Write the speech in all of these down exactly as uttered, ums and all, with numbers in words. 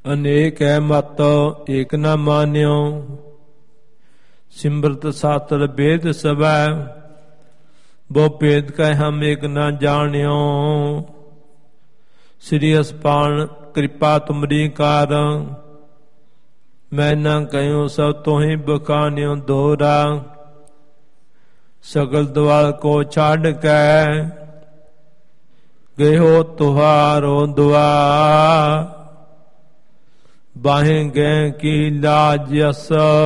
ਅਨੇਕ ਹੈ ਮਤ ਏਕ ਨ ਮਾਨਿਓ, ਸਿਮਰਤ ਸਾਤਰ ਬੇਦ ਸਭੈ, ਬਹੁ ਭੇਦ ਕਹਿ ਹਮ ਏਕ ਨ ਜਾਣਿਓ। ਸ੍ਰੀ ਅਸਪਾਨ ਕਿਰਪਾ ਤੁਮਰੀ ਕਾਰ, ਮੈਂ ਨਾ ਕਹਿਓ ਸਭ ਤੋਹਿ ਬਖਾਨਿਓ ਦੋਹਰਾ। ਸਗਲ ਦਵਾਰ ਕੋ ਛੱਡ ਕੇ, ਗਇਓ ਤੁਹਾਰੋ ਦੁਆਰ। ਬਾਹੇ ਗਏ ਕੀ ਲਾਜ ਯਸ,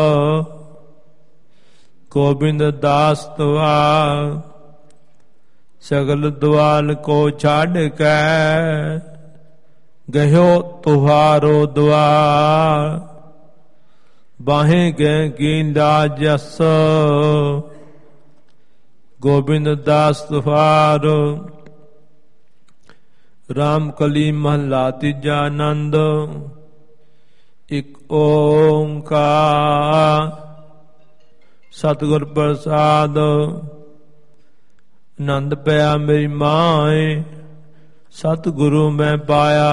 ਗੋਬਿੰਦ ਦਾਸ ਤੁਹਾਰ। ਸਗਲ ਦਵਾਰ ਕੋ ਛੱਡ ਕੇ, ਗਇਓ ਤੁਹਾਰੋ ਦੁਆਰ। ਬਾਹੇ ਗਏ ਕੀ ਲਾਜ ਯਸ, ਗੋਬਿੰਦ ਦਾਸ ਤੁਹਾਰ। ਰਾਮ ਕਲੀ ਮਹਲਾ ਤੀਜਾ ਆਨੰਦ। ਇਕ ਓੰਕਾਰ ਸਤਿਗੁਰ ਪ੍ਰਸਾਦ। ਆਨੰਦ ਪਿਆ ਮੇਰੀ ਮਾਏ, ਸਤਿਗੁਰੂ ਮੈਂ ਪਾਇਆ।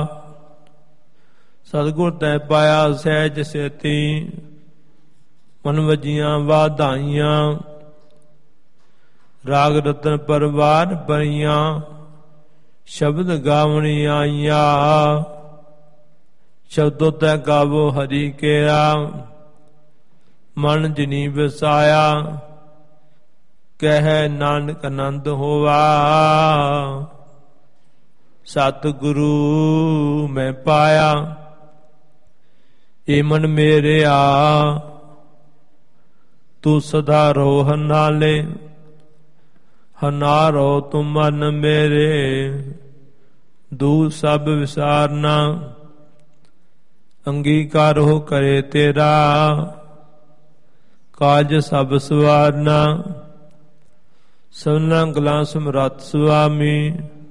ਸਤਿਗੁਰ ਤੈ ਪਾਇਆ ਸਹਿਜ ਸੇਤੀ, ਮਨ ਵਜੀਆਂ ਵਾਧਾਈਆਂ। ਰਾਗ ਰਤਨ ਪਰਵਾਰ ਭਰੀਆਂ, ਸ਼ਬਦ ਗਾਵਣੀ ਆਈਆ। ਸ਼ਬਦੋ ਤੈ ਗਾਵੋ ਹਰੀ ਕੇਰਾ, ਮਨ ਜਿਨੀ ਵਸਾਇਆ। ਕਹਿ ਨਾਨਕ ਆਨੰਦ ਹੋਵਾ, ਸਤਿਗੁਰੂ ਮੈਂ ਪਾਇਆ। ਏ ਮਨ ਮੇਰਿਆ ਤੂੰ ਸਦਾ ਰਹੁ ਨਾਲੇ, ਹਨਾਰੋ ਤੁਮ ਮਨ ਮੇਰੇ। ਦੂਰ ਸਭ ਵਿਸਾਰਨਾ, ਅੰਗੀਕਾਰ ਹੋ ਕਰੇ ਤੇਰਾ। ਕਾਜ ਸਭ ਸਵਾਰਨਾ, ਸਭਨਾ ਗਲਾਂ ਸਮਰੱਥ ਸੁਆਮੀ।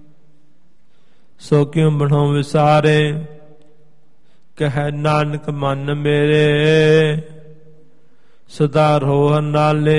ਸੋ ਕਿਉ ਬਣੋ ਵਿਸਾਰੇ, ਕਹਿ ਨਾਨਕ ਮਨ ਮੇਰੇ। ਸਦਾ ਰਹੁ ਨਾਲੇ,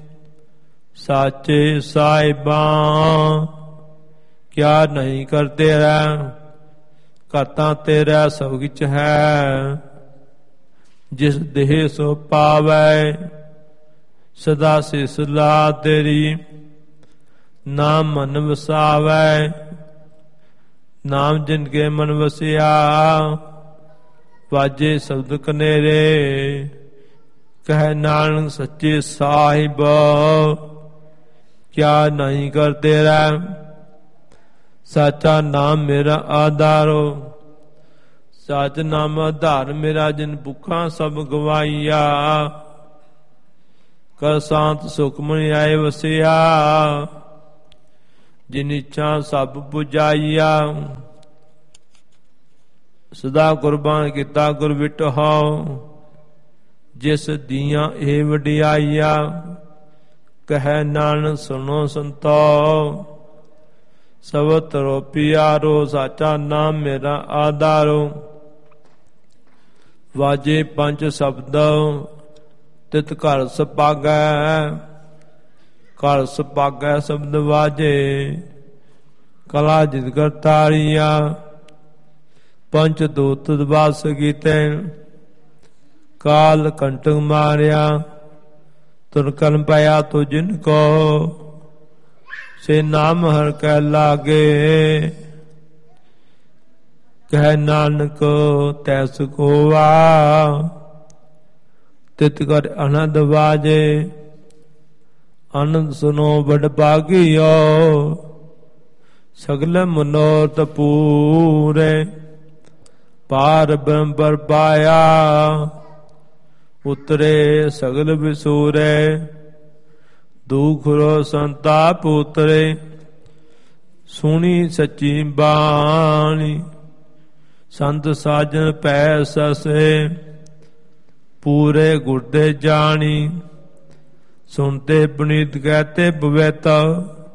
ਸਾਚੇ ਸਾਹਿਬਾਂ ਕਿਆ ਨਹੀਂ ਕਰ ਤੇਰਾ। ਕਰਤਾ ਤੇਰਾ ਸਭ ਕਿਛ ਹੈ, ਜਿਸ ਦੇਹ ਸੋ ਪਾਵੈ। ਸਦਾ ਸਿਸ ਲਾ ਤੇਰੀ, ਨਾਮ ਮਨ ਵਸਾਵੈ। ਨਾਮ ਜਿਨ ਕੇ ਮਨ ਵਸਿਆ, ਵਾਜੇ ਸ਼ਬਦ ਕਨੇਰੇ। ਕਹਿ ਨਾਨਕ ਸੱਚੇ ਸਾਹਿਬ ਕਿਆ ਨਹੀਂ ਕਰ ਤੇਰਾ। ਸਾਚਾ ਨਾਮ ਮੇਰਾ ਆਧਾਰੋ, ਸਾਚ ਨਾਮ ਆਧਾਰ ਮੇਰਾ। ਜਿਨ ਭੁੱਖਾਂ ਸਭ ਗਵਾਈਆ, ਕਰ ਸ਼ਾਂਤ ਸੁਖਮਨ ਆਏ ਵਸਿਆ। ਜਿਨ ਇੱਛਾ ਸਭ ਪੁਜਾਈਆ, ਸਦਾ ਕੁਰਬਾਨ ਕੀਤਾ ਗੁਰ ਵਿਟਹੁ। ਜਿਸ ਦੀਆਂ ਇਹ ਵਡਿਆਈਆ, ਕਹਿ ਨਾਨਕ ਸੁਣੋ ਸੰਤੋ। ਸਭ ਤਰੋ ਪਿਆਰੋ, ਸਾਚਾ ਨਾਮ ਮੇਰਾ ਆਧਾਰੋ। ਵਾਜੇ ਪੰਜ ਸ਼ਬਦ ਤਿਤ ਘਰ ਸੁਭਾਗੈ। ਘਰ ਸੁਭਾਗੈ ਸ਼ਬਦ ਵਾਜੇ, ਕਲਾ ਜਿਤ ਕਰਤਾਰੀਆ। ਪੰਚ ਦੂਤ ਵਾਸ ਕੀਤੇ, ਕਾਲ ਕੰਟਕ ਮਾਰਿਆ। ਤੁਰ ਕਰਮ ਪਾਇਆ ਤੋ ਜਿਨ ਕੋ, ਸੇ ਨਾਮ ਹਰ ਕੈ ਲਾਗੇ। ਕਹਿ ਨਾਨਕ ਤੈ ਸੁਖ ਹੋਵਾ, ਤਿਤ ਕਰ ਆਨੰਦ ਵਾਜੇ। ਆਨੰਦ ਸੁਨੋ ਬੜ ਭਾਗਿਓ, ਸਗਲ ਮਨੋਰਥ ਪੂਰੇ। ਪਾਰ ਬ੍ਰਹਮ ਪਰ ਪਾਇਆ, ਉਤਰੇ ਸਗਲ ਵਿਸੂਰੇ। ਦੁਖ ਰੋ ਸੰਤਾਪ ਉਤਰੇ, ਸੁਣੀ ਸੱਚੀ ਬਾਣੀ। ਸੰਤ ਸਾਜਨ ਪੈ ਸਸੇ, ਪੂਰੇ ਗੁਰਦੇ ਜਾਣੀ। ਸੁਣਤੇ ਪੁਨੀਤ ਕਹਤੇ ਪਵਿੱਤ,